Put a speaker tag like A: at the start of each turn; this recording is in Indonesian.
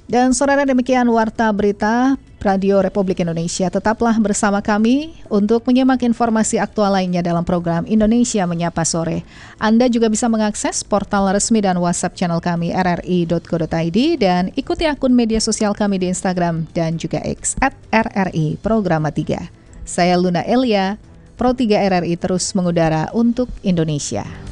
A: Dan saudara, demikian Warta Berita Radio Republik Indonesia. Tetaplah bersama kami untuk menyimak informasi aktual lainnya dalam program Indonesia Menyapa Sore. Anda juga bisa mengakses portal resmi dan WhatsApp channel kami rri.co.id dan ikuti akun media sosial kami di Instagram dan juga X @RRI Programa 3. Saya Luna Elia, Pro 3 RRI terus mengudara untuk Indonesia.